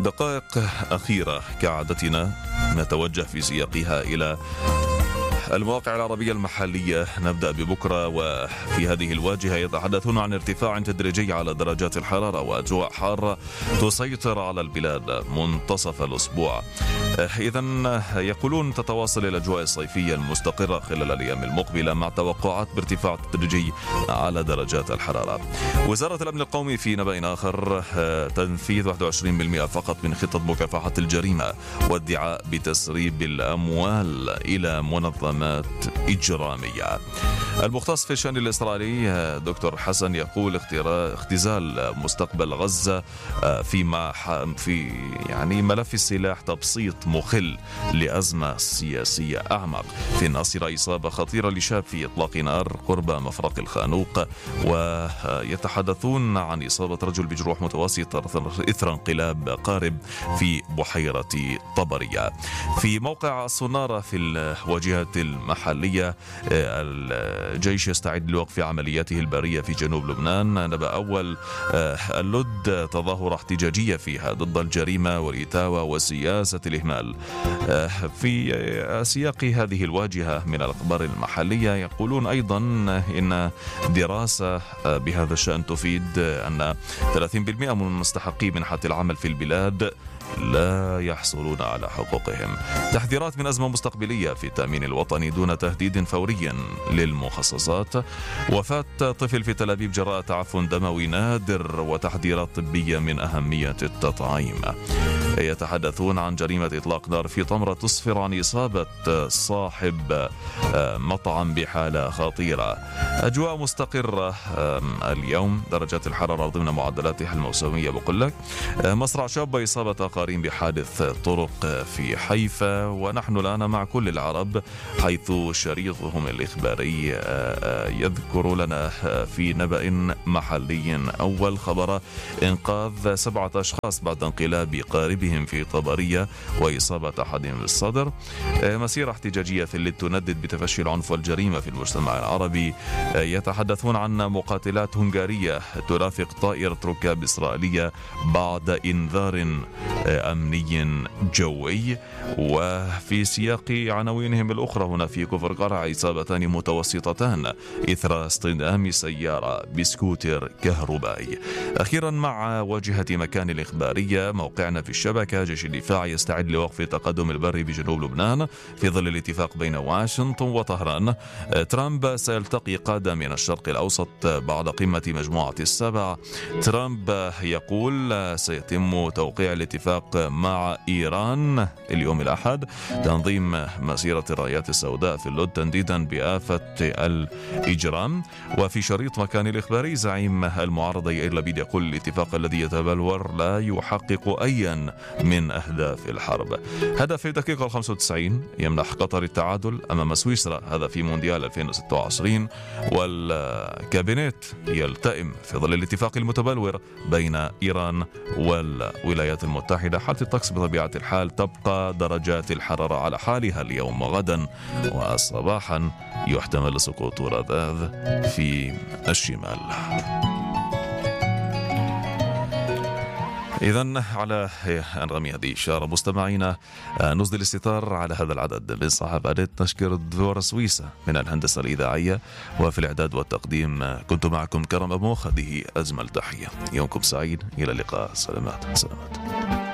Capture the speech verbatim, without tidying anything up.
دقائق أخيرة كعادتنا نتوجه في سياقها إلى المواقع العربية المحلية. نبدأ ببكرة، وفي هذه الواجهة يتحدثون عن ارتفاع تدريجي على درجات الحرارة وأجواء حارة تسيطر على البلاد منتصف الأسبوع. إذن يقولون تتواصل الأجواء الصيفية المستقرة خلال الأيام المقبلة مع توقعات بارتفاع تدريجي على درجات الحرارة. وزارة الأمن القومي في نبأ آخر تنفيذ واحد وعشرين بالمئة فقط من خطة مكافحة الجريمة وادعاء بتسريب الأموال إلى منظمات إجرامية. المختص في الشأن الإسرائيلي دكتور حسن يقول اختزال مستقبل غزة في في يعني ملف السلاح تبسيط مخل لأزمة سياسية أعمق. في الناصرة إصابة خطيرة لشاب في إطلاق نار قرب مفرق الخانوق، ويتحدثون عن إصابة رجل بجروح متوسطة إثر انقلاب قارب في بحيرة طبرية. في موقع الصنارة في الواجهة المحلية، الجيش يستعد لوقف عملياته البرية في جنوب لبنان. نبأ أول، اللد تظاهرة احتجاجية فيها ضد الجريمة والإتاوة وسياسة الإهمال. في سياق هذه الواجهة من الأخبار المحلية يقولون أيضا إن دراسة بهذا الشأن تفيد أن ثلاثين بالمئة من مستحقي منحة العمل في البلاد لا يحصلون على حقوقهم. تحذيرات من أزمة مستقبلية في التأمين الوطني دون تهديد فوري للمخصصات. وفاة طفل في تل أبيب جراء تعفن دموي نادر، وتحذيرات طبية من أهمية التطعيم. يتحدثون عن جريمة إطلاق نار في طمرة تسفر عن إصابة صاحب مطعم بحالة خطيرة. أجواء مستقرة اليوم، درجات الحرارة ضمن معدلاتها الموسمية. بقول لك مصرع شاب إصابة آخرين بحادث طرق في حيفا. ونحن الآن مع كل العرب، حيث شريطهم الإخباري يذكر لنا في نبأ محلي أول خبر إنقاذ سبعة أشخاص بعد انقلاب قاربهم في طبرية وإصابة أحدهم بالصدر. مسيرة احتجاجية في اللد تندد بتفشي العنف والجريمة في المجتمع العربي. يتحدثون عن مقاتلات هنغارية ترافق طائرة ركاب إسرائيلية بعد إنذار أمني جوي. وفي سياق عناوينهم الأخرى، هنا في كفر قرع إصابتان متوسطتان إثر اصطدام سيارة بسكوتر كهربائي. أخيرا مع واجهة مكان الإخبارية، موقعنا في الشبكة، جيش الدفاع يستعد لوقف التقدم البري بجنوب لبنان في ظل الاتفاق بين واشنطن وطهران. ترامب سيلتقي قادة من الشرق الأوسط بعد قمة مجموعة السبع. ترامب يقول سيتم توقيع الاتفاق مع إيران اليوم الأحد. تنظيم مسيرة الرايات السوداء في اللد تنديدا بآفة الإجرام. وفي شريط مكان الإخباري، زعيم المعارضة يائير لبيد يقول الاتفاق الذي يتبلور لا يحقق أيا من أهداف الحرب. هدف في الدقيقة الخامسة والتسعين يمنح قطر التعادل أمام سويسرا، هذا في مونديال ألفين وستة وعشرين. والكابينت يلتئم في ظل الاتفاق المتبلور بين إيران والولايات المتحدة. حالة الطقس بطبيعة الحال تبقى درجات الحرارة على حالها اليوم وغدا، وصباحا يحتمل سقوط رذاذ في الشمال. إذن على أنغام هذه الإشارة مستمعينا نصدر الستار على هذا العدد من صحابة. نشكر الدكتور سويسة من الهندسة الإذاعية، وفي الإعداد والتقديم كنت معكم كرم أبو مخ. هذه أجمل تحية، يومكم سعيد، إلى اللقاء. سلامات سلامات.